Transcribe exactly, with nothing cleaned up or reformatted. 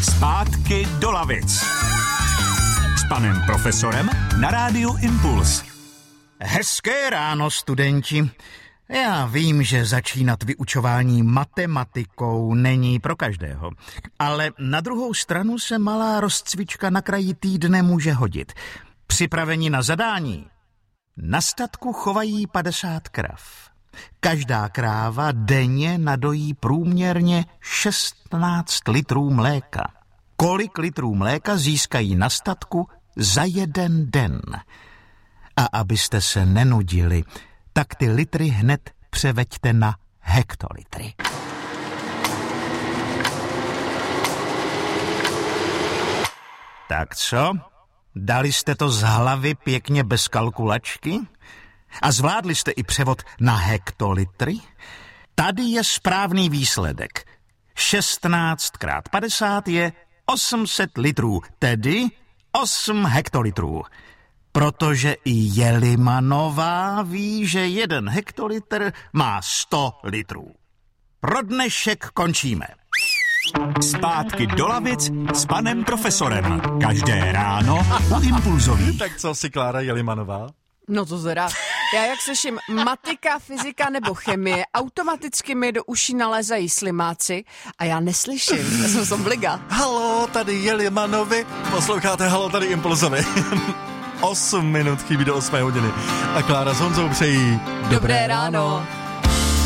Zpátky do lavic. S panem profesorem na rádiu Impuls. Hezké ráno, studenti. Já vím, že začínat vyučování matematikou není pro každého, ale na druhou stranu se malá rozcvička na kraji týdne může hodit. Připraveni na zadání? Na statku chovají padesát krav. Každá kráva denně nadojí průměrně šestnáct litrů mléka. Kolik litrů mléka získají na statku za jeden den? A abyste se nenudili, tak ty litry hned převeďte na hektolitry. Tak co? Dali jste to z hlavy pěkně bez kalkulačky? A zvládli jste i převod na hektolitry? Tady je správný výsledek. šestnáct krát padesát je osm set litrů, tedy osm hektolitrů. Protože i Jelimanová ví, že jeden hektolitr má sto litrů. Pro dnešek končíme. Zpátky do lavic s panem profesorem. Každé ráno u Impulzových. Tak co si Klára Jelimanová? No to zera. Já jak slyším matika, fyzika nebo chemie, automaticky mi do uší nalézají slimáci a já neslyším. Já jsem zobliga. Halo, tady Jelimanovi. Posloucháte Halo, tady Impulzovi. osm minut chybí do osmé hodiny. A Klára s Honzou přejí Dobré ráno.